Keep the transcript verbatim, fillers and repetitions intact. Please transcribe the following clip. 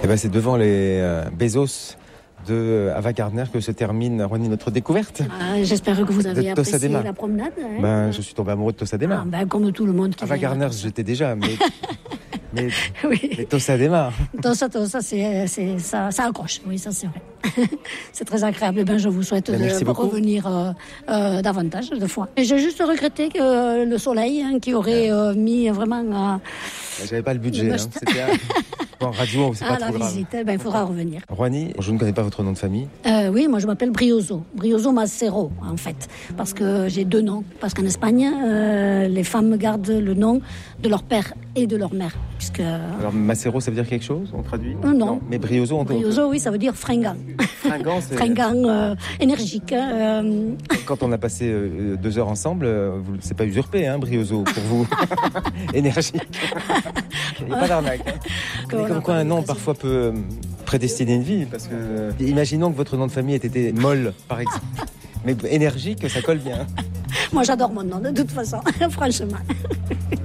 Eh ben, c'est devant les euh, Bezos de Ava Gardner que se termine, Ronnie, notre découverte. Ah, j'espère que vous avez De apprécié Tossadema. la promenade. Hein. Ben, je suis tombé amoureux de Tossadema. Ah, ben, comme tout le monde qui Ava vient. Gardner, j'étais déjà, mais, mais, Oui. mais Tossadema. Tossa, Tossa, c'est, c'est, ça, ça accroche. Oui, ça c'est vrai. C'est très agréable. Ben, je vous souhaite Ben, merci de beaucoup. revenir euh, euh, davantage de fois. Et j'ai juste regretté que euh, le soleil, hein, qui aurait euh, mis vraiment euh, J'avais pas le budget. Le Hein. must. C'était un... bon, radio, c'est à pas la trop grave. visite. Eh ben, il faudra revenir. Ronnie, je ne connais pas votre nom de famille. Euh, oui, moi je m'appelle Brioso, Brioso Macero en fait, parce que j'ai deux noms. Parce qu'en Espagne, euh, les femmes gardent le nom de leur père et de leur mère, puisque Alors, Macero, ça veut dire quelque chose? On traduit? Euh, non. Mais Brioso, on Brioso, oui, ça veut dire fringant. Fringant, c'est... Fringant, euh, énergique. hein, euh, Quand on a passé euh, deux heures ensemble, euh, vous- c'est pas usurpé, hein, Brioso, pour vous. Énergique. Il n'y a pas d'arnaque. Hein. Que Mais voilà, comme quoi pas un nom d'occasion. parfois peut euh, prédestiner une vie, parce que euh, imaginons que votre nom de famille ait été molle, par exemple. Mais énergique, ça colle bien. Moi j'adore mon nom de toute façon, franchement.